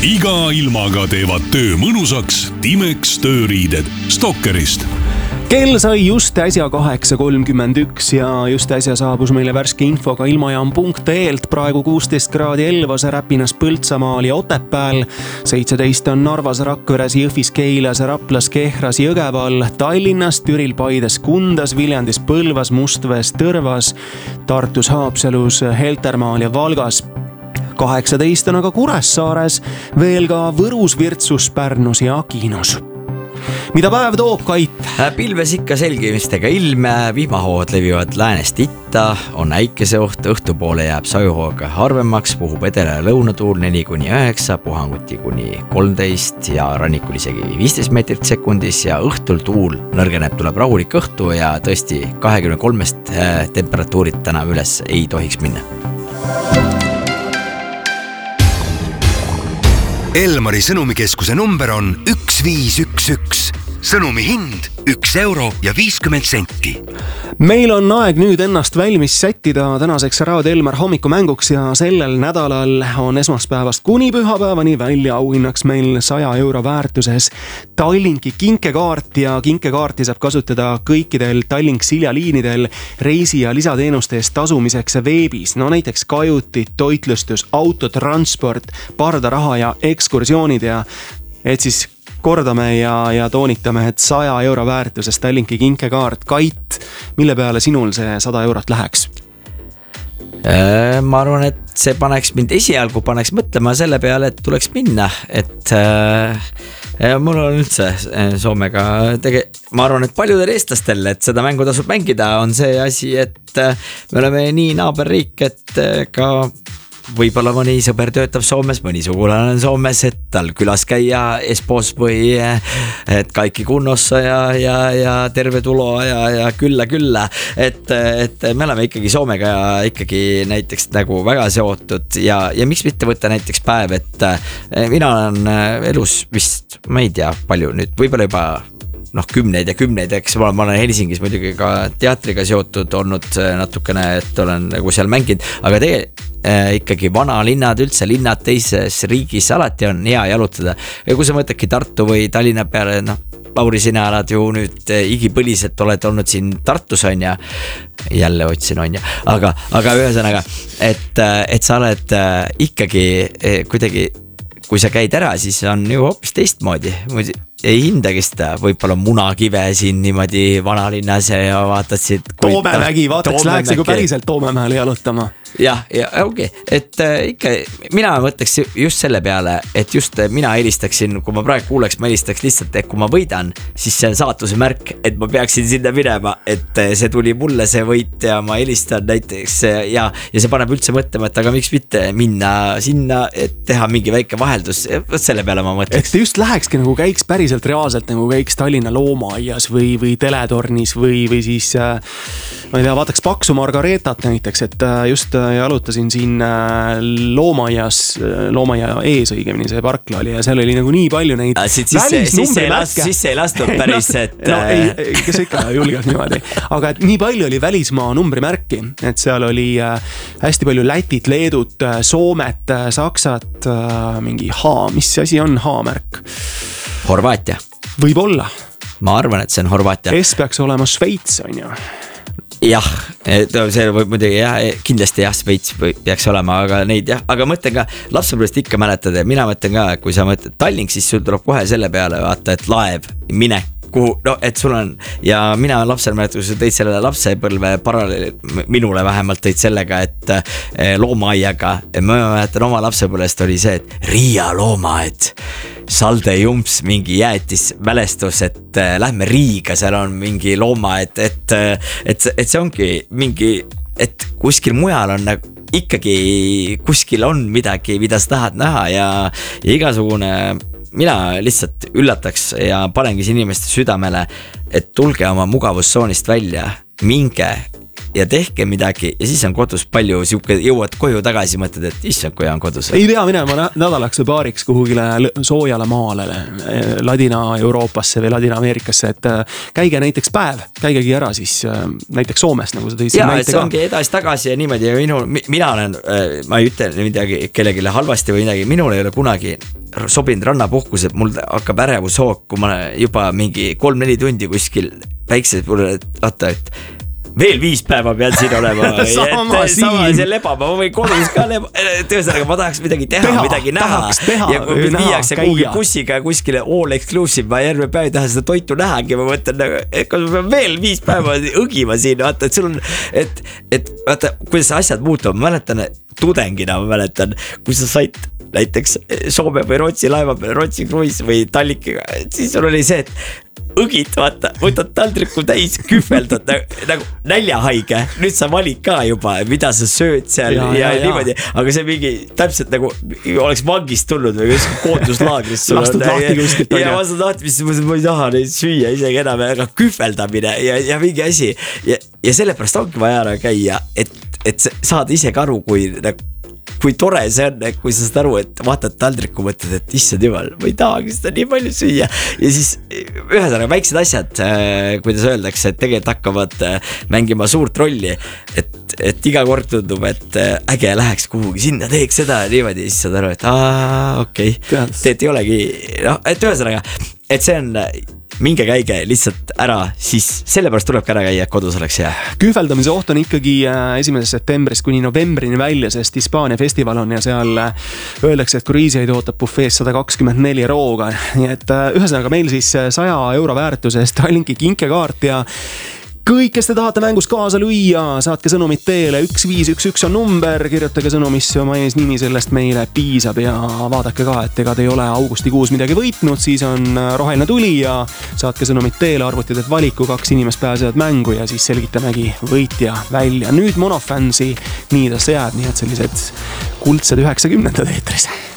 Iga ilmaga teevad töö mõnusaks Timex tööriided Stalkerist. Kell sai just äsja 8.31 ja just äsja saabus meile värske infoga ilmajaam.eelt. Praegu 16 kraadi Elvas, Räpinas, Põltsamaal ja Otepääl. 17 on Narvas, Rakveres, Jõhvis, Keilas, Raplas, Kehras, Jõgeval, Tallinnas, Türil, Paides, Kundas, Viljandis, Põlvas, Mustvees, Tõrvas, Tartus, Haapsalus, Heltermaal ja Valgas. 18 on aga Kuressaares, veel ka Võrus, Virtsus, Pärnus ja Kiinus. Mida päev toob, Kait? Pilves ikka selgimistega ilm, vihmahood levivad läänest itta, on äikeseoht, õhtupoole jääb sajuhooga harvemaks, puhub edela ja lõunatuul 4-9, puhanguti kuni 13 ja rannikul isegi 15 meetrit sekundis ja õhtul tuul nõrgeneb, tuleb rahulik õhtu ja tõesti 23 temperatuurid täna üles ei tohiks minna. Elmari sõnumikeskuse number on 1511. Sõnumi hind 1 euro ja 50 senti. Meil on aeg nüüd ennast valmis sättida tänaseks Raadio Elmar hommikumänguks ja sellel nädalal on esmaspäevast kuni pühapäevani välja auhinnaks meil 100 euro väärtuses Tallinki kinkekaart ja kinkekaarti saab kasutada kõikidel Tallink Silja liinidel reisi- ja lisateenuste eest tasumiseks veebis. No näiteks kajutid, toitlustus, autotransport, pardaraha ja ekskursioonid ja et siis kordame ja toonitame, et 100 euro väärtuses Tallinki kinkekaart. Kait, mille peale sinul see 100 eurot läheks? Ma arvan, et see paneks mind esialgu mõtlema selle peale, et tuleks minna, et mul on üldse Soomega ma arvan, et paljudel eestlastel, et seda mängu tasub mängida, on see asi, et me oleme nii naaberriik, et ka võib-olla mõni sõber töötab Soomes, mõni sugulane on Soomes, et tal külas käia Espoos või et kaikki kunnossa ja terve tulo ja külla. Et me oleme ikkagi Soomega ja ikkagi näiteks nagu väga seotud ja miks mitte võtta näiteks päev, et mina olen elus vist, ma ei tea palju nüüd, võib-olla juba kümneid ja kümneid, eks ma olen Helsingis muidugi ka teatriga seotud olnud natukene, et olen nagu seal mänginud, aga ikkagi vanalinnad, üldse linnad teises riigis alati on hea jalutada. Ja kui sa mõtledki Tartu või Tallinna peale, Lauri, sina oled ju nüüd igipõliselt oled olnud siin Tartus on ja jälle otsin on ja, aga ühesõnaga, et sa oled ikkagi kuidagi, kui sa käid ära, siis on ju hoopis teistmoodi, ei hindagi seda, võib-olla munakive siin niimoodi vanalinnas ja vaatad siit Toomemägi, vaataks läheks kui päriselt Toomemäele jalutama. Ja okei, et ikka mina mõtleks just selle peale, et just mina helistaksin, kui ma praegu kuuleks, ma helistaks lihtsalt, et kui ma võidan, siis see on saatuse märk, et ma peaksin sinna minema, et see tuli mulle see võit ja ma helistan näiteks ja see paneb üldse mõtlema, et aga miks mitte minna sinna, et teha mingi väike vaheldus, selle peale ma mõtleks. Et just lähekski nagu käiks päriselt reaalselt nagu käiks Tallinna loomaaias või teletornis või siis ma ei tea, vaataks paksu Margaretat näiteks, et just jalutasin siin loomaia ees õigemini, see parkla oli ja seal oli nagu nii palju neid sisse ei lastud päris, et kes ikka julgeb niimoodi, aga et nii palju oli välismaa numbrimärki, et seal oli hästi palju Lätit, Leedut, Soomet, Saksat, mingi mis asi on H-märk? Horvaatia. Võib-olla. Ma arvan, et see on Horvaatia. S peaks olema Šveits, on ju. Jah, see võib muidugi kindlasti Šveits peaks olema, aga mõtlen ka lapsepõlvest ikka mäletad ja mina mõtlen ka, kui sa mõtled Tallink, siis sul tuleb kohe selle peale vaata, et laev, minek, kuhu, et sul on ja mina lapsel mäletan, kui sa tõid selle lapsepõlve paralleel, minule vähemalt tõid sellega, et loomaaiaga, ma mäletan oma lapsepõlvest oli see, et Riia loomaaed, Salde Jumps, mingi jäätis mälestus, et lähme Riiga, seal on mingi loomaaed, et see ongi mingi, et kuskil mujal on ikkagi, kuskil on midagi, mida sa tahad näha ja igasugune, mina lihtsalt üllataks ja panengi inimeste südamele, et tulge oma mugavustsoonist välja, minge ja tehke midagi ja siis on kodus palju siuke, jõuad koju tagasi, mõtled, et issand, kui on kodus. Ei pea minema nädalaks või paariks kuhugile soojale maale, Ladina-Euroopasse või Ladina-Ameerikasse, et käige näiteks päev, käigegi ära siis näiteks Soomes, nagu sa tõid siin näite ka. Ja, ongi edasi-tagasi ja niimoodi ja mina olen, ma ei ütle midagi kellelegi halvasti või midagi, minul ei ole kunagi sobinud rannapuhkus, et mul hakkab ärevushoog, kui ma juba mingi 3-4 tundi kuskil väikses mulle, et veel 5 päeva pean siin olema. sama siin lebama, ma võin kodus ka tõesõnaga, ma tahaks midagi teha, midagi näha. Ja kui viiakse kuhugi bussiga kuskile all exclusive, ma järve päev ei taha seda toitu nähagi, ma mõtlen, et kui ma pean veel 5 päeva õgima siin, vaata, et sul on, et vaata, kuidas asjad muutuvad, ma mäletan, tudengina ma mäletan, kui sa said näiteks Soome või Rootsi laeva peale, Rootsi kruiis või Tallikiga, siis oli see, et õgid, vaata, võtad taldriku täis, kühveldad nagu näljahaige, nüüd sa valid ka juba, mida sa sööd seal ja niimoodi, aga see mingi täpselt nagu oleks vangist tulnud või koonduslaagris. Lastud lahti kuskilt. Ja lastud lahti, mis ma ei taha neid süüa isegi enam, aga kühveldamine ja mingi asi ja sellepärast ongi vaja ära käia, et saada ise ka aru, kui tore see on, kui sa saad aru, et vaatad taldriku, mõtled, et issand jumal, ma ei tahagi seda nii palju süüa ja siis ühesõnaga väiksed asjad, kuidas öeldakse, et tegelikult hakkavad mängima suurt rolli, et iga kord tundub, et äge läheks kuhugi sinna, teeks seda niimoodi ja siis saad aru, et okei, teet ei olegi, et ühesõnaga, et see on minge käige lihtsalt ära, siis sellepärast tuleb ka ära käia, et kodus oleks hea. Kühveldamise oht on ikkagi 1. septembrist kuni novembrini välja, sest Hispaania festival on ja seal öeldakse, et kruiisijaid ootab bufees 124 rooga. Nii et ühesõnaga meil siis 100 euro väärtuses Tallinki kinkekaart ja kõik, kes te tahate mängus kaasa lüüa, saatke sõnumit teele, 1511 on number, kirjutage sõnumisse oma eesnimi, sellest meile piisab ja vaadake ka, et ega te ei ole augustikuus midagi võitnud, siis on roheline tuli ja saatke sõnumit teele, arvutid, et valiku 2 inimest pääsevad mängu ja siis selgitamegi võitja välja. Nüüd Monofansi nii ta see jääb, nii et sellised kuldsed 90-ndad eetris.